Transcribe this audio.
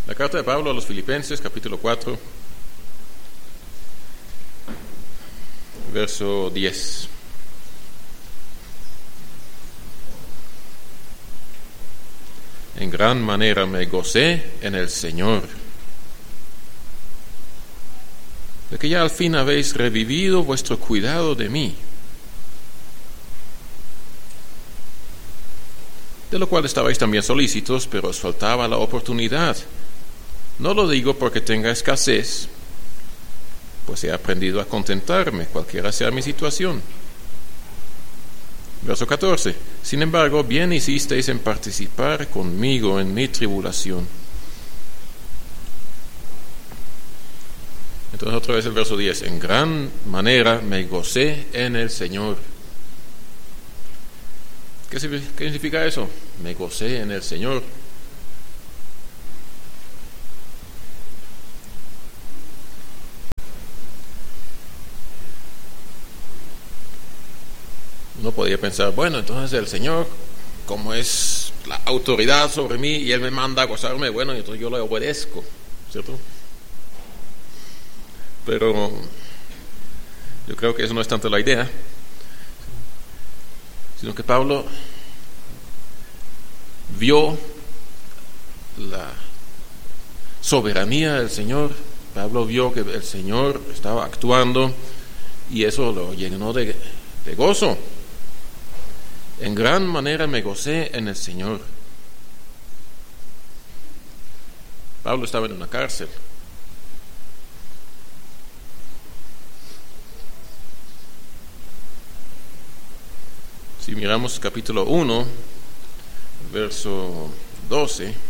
La carta de Pablo a los Filipenses, capítulo 4, verso 10. En gran manera me gocé en el Señor, de que ya al fin habéis revivido vuestro cuidado de mí, de lo cual estabais también solícitos, pero os faltaba la oportunidad. No lo digo porque tenga escasez, pues he aprendido a contentarme, cualquiera sea mi situación. Verso 14. Sin embargo, bien hicisteis en participar conmigo en mi tribulación. Entonces otra vez el verso 10. En gran manera me gocé en el Señor. ¿Qué significa eso? Me gocé en el Señor. Uno podría pensar, bueno, entonces el Señor, como es la autoridad sobre mí y Él me manda a gozarme, bueno, entonces yo le obedezco, ¿cierto? Pero yo creo que eso no es tanto la idea, sino que Pablo vio la soberanía del Señor. Pablo vio que el Señor estaba actuando y eso lo llenó de gozo. En gran manera me gocé en el Señor. Pablo estaba en una cárcel. Si miramos capítulo 1, verso 12,